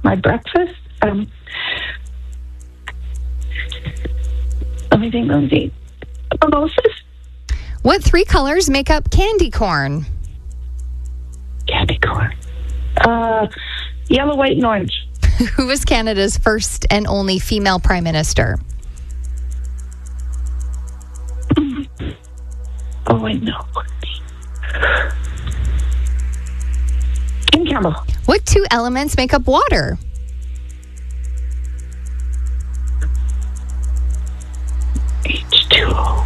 my breakfast. Let me think. Mimosas. What 3 colors make up candy corn? Candy corn. Yellow, white, and orange. Who was Canada's first and only female prime minister? Oh, I know. Kim Campbell. What 2 elements make up water? H2O.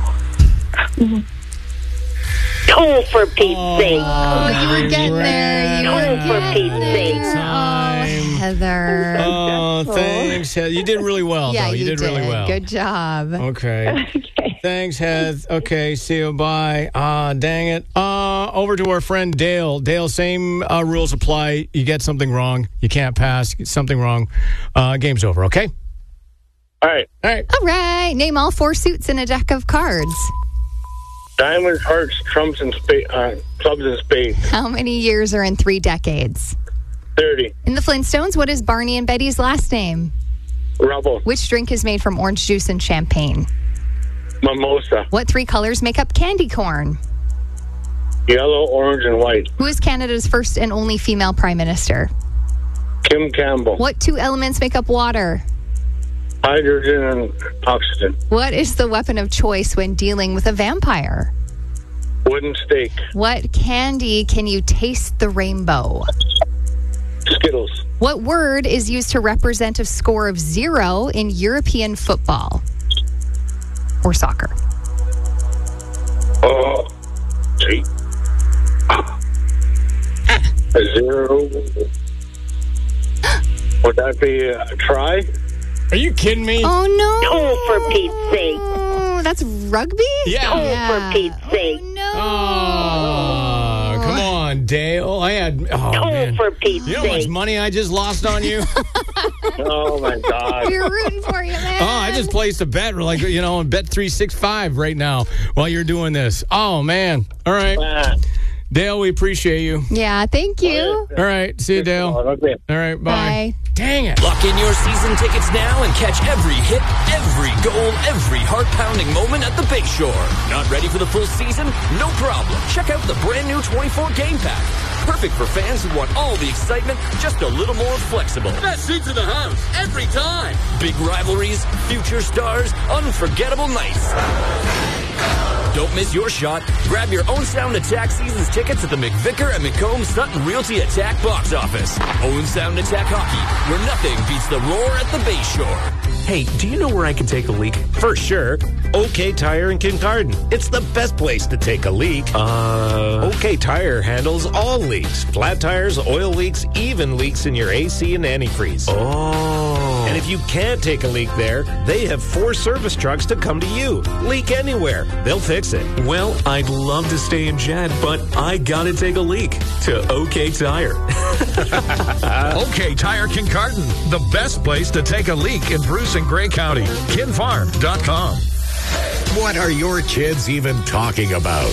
Oh, for Pete's sake. Oh, you were getting there. For Pete's sake. Oh, Heather. Oh, thanks, Heather. You did really well, Yeah, though. You did really well. Good job. Okay. Okay. Thanks, Heath. Okay, see you. Bye. Dang it. Over to our friend Dale. Dale, same rules apply. You get something wrong, you can't pass. Get something wrong, game's over, okay? All right. All right. All right. Name all 4 suits in a deck of cards. Diamonds, hearts, trumps, and clubs and spades. How many years are in 3 decades? 30. In the Flintstones, what is Barney and Betty's last name? Rubble. Which drink is made from orange juice and champagne? Mimosa. What 3 colors make up candy corn? Yellow, orange, and white. Who is Canada's first and only female prime minister? Kim Campbell. What 2 elements make up water? Hydrogen and oxygen. What is the weapon of choice when dealing with a vampire? Wooden stake. What candy can you taste the rainbow? Skittles. What word is used to represent a score of 0 in European football or soccer? Oh, gee. A 0. Would that be a try? Are you kidding me? Oh, no. Oh, for Pete's sake. Oh, that's rugby? Yeah. Oh, for Pete's sake. Oh, no. Oh, come on, Dale. Man. For Pete's You know how much sake. money I just lost on you? Oh, my God. We're rooting for you, man. Oh, I just placed a bet, on Bet365 right now while you're doing this. Oh, man. All right. Dale, we appreciate you. Yeah, thank you. All right. See you, Dale. Okay. All right. Bye. Bye. Dang it. Lock in your season tickets now and catch every hit, every goal, every heart-pounding moment at the Bayshore. Not ready for the full season? No problem. Check out the brand new 24 Game Pack. Perfect for fans who want all the excitement, just a little more flexible. Best seats in the house, every time. Big rivalries, future stars, unforgettable nights. Don't miss your shot. Grab your own Sound Attack Seasons tickets at the McVicker and McComb Sutton Realty Attack box office. Own Sound Attack Hockey, where nothing beats the roar at the Bayshore. Hey, do you know where I can take a leak? For sure. OK Tire in Kincardine. It's the best place to take a leak. OK Tire handles all leaks. Flat tires, oil leaks, even leaks in your AC and antifreeze. Oh. And if you can't take a leak there, they have 4 service trucks to come to you. Leak anywhere. They'll fix it. Well, I'd love to stay in Jed, but I gotta take a leak to OK Tire. OK Tire Kincardine, the best place to take a leak in Bruce and Gray County. KinFarm.com. What are your kids even talking about?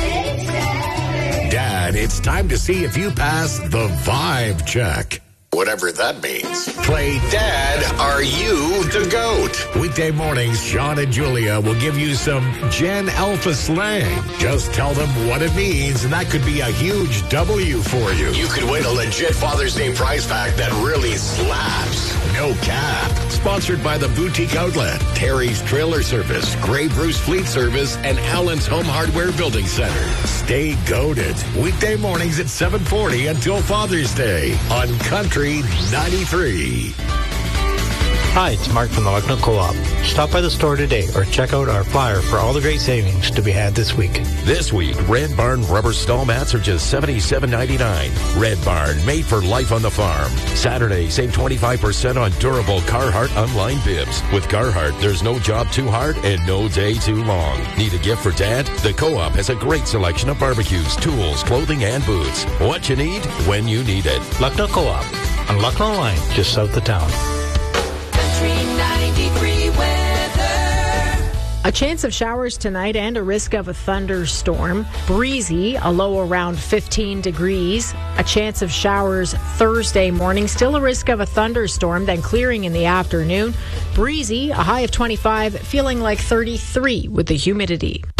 Dad, it's time to see if you pass the vibe check. Whatever that means. Play Dad, Are You the Goat? Weekday mornings, Sean and Julia will give you some Gen Alpha slang. Just tell them what it means, and that could be a huge W for you. You could win a legit Father's Day prize pack that really slaps. No cap. Sponsored by the Boutique Outlet, Terry's Trailer Service, Grey Bruce Fleet Service, and Allen's Home Hardware Building Center. Stay goated. Weekday mornings at 7:40 until Father's Day on Country 93. Hi, it's Mark from the Lucknow Co-op. Stop by the store today or check out our flyer for all the great savings to be had this week. This week, Red Barn rubber stall mats are just $77.99. Red Barn, made for life on the farm. Saturday, save 25% on durable Carhartt online bibs. With Carhartt, there's no job too hard and no day too long. Need a gift for Dad? The Co-op has a great selection of barbecues, tools, clothing, and boots. What you need, when you need it. Lucknow Co-op on Lucknow Line, just south of town. Country 93 weather. A chance of showers tonight and a risk of a thunderstorm. Breezy, a low around 15 degrees. A chance of showers Thursday morning. Still a risk of a thunderstorm, then clearing in the afternoon. Breezy, a high of 25, feeling like 33 with the humidity.